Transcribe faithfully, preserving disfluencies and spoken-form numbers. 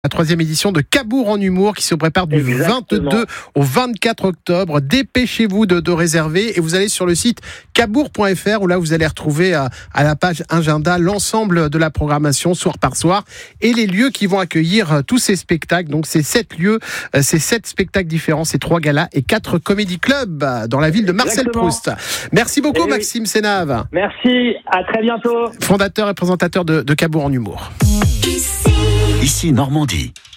La troisième édition de Cabourg en humour qui se prépare du Exactement. vingt-deux au vingt-quatre octobre. Dépêchez-vous de, de réserver et vous allez sur le site cabourg point f r où là vous allez retrouver à, à la page agenda l'ensemble de la programmation soir par soir et les lieux qui vont accueillir tous ces spectacles. Donc c'est sept lieux, c'est sept spectacles différents, c'est trois galas et quatre comédie clubs dans la ville de Marcel Exactement. Proust. Merci beaucoup Et Maxime Sénave, Merci, à très bientôt. fondateur et présentateur de, de Cabourg en humour. Ici Normandie.